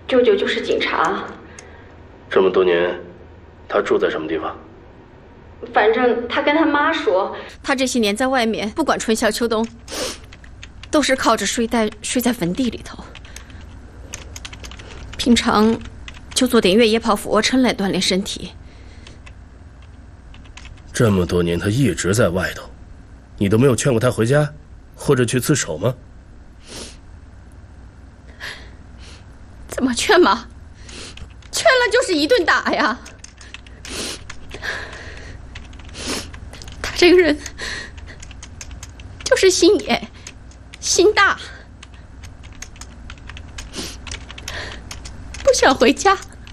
舅舅就是警察。 这么多年，他住在什么地方？ 反正他跟他妈说， 他这些年在外面，不管春夏秋冬，都是靠着睡袋睡在坟地里头。平常就做点越野跑、俯卧撑来锻炼身体。 这么多年，他一直在外头，你都没有劝过他回家，或者去自首吗？ 怎么劝嘛？劝了就是一顿打呀！他这个人就是心野、心大，不想回家。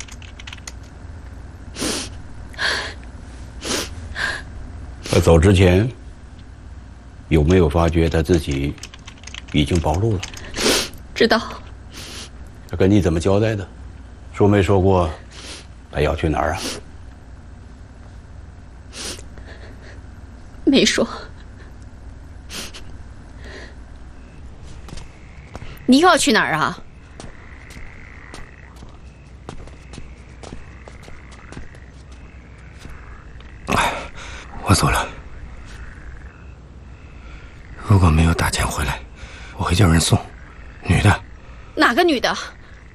他走之前，有没有发觉他自己已经暴露了？ 知道。 他跟你怎么交代的？说没说过他要去哪儿啊？ 没说。你又要去哪儿啊？ 我走了。如果没有打钱回来，我会叫人送。女的。 哪个女的？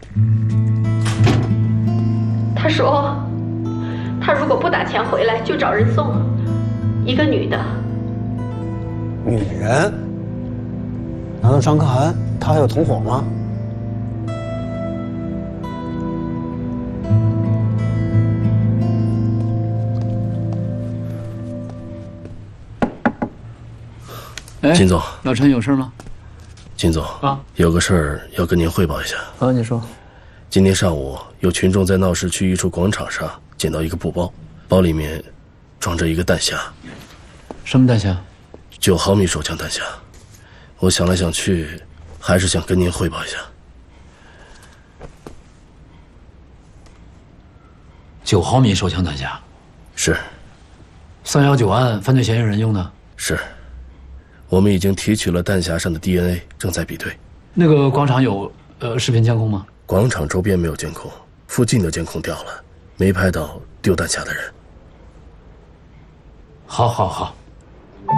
他说，他如果不打钱回来，就找人送。一个女的。 女人？难道张可涵他还有同伙吗？ 金总， 老陈有事吗？ 金总啊，有个事儿要跟您汇报一下。 啊，你说。 今天上午有群众在闹市区一处广场上捡到一个布包，包里面装着一个弹匣。 什么弹匣 ？9毫米手枪弹匣。我想来想去，还是想跟您汇报一下。 9毫米手枪弹匣。 是。 319案犯罪嫌疑人用的。 是。我们已经提取了弹匣上的 DNA， 正在比对。 那个广场有视频监控吗？ 广场周边没有监控，附近的监控掉了，没拍到丢弹匣的人。 好。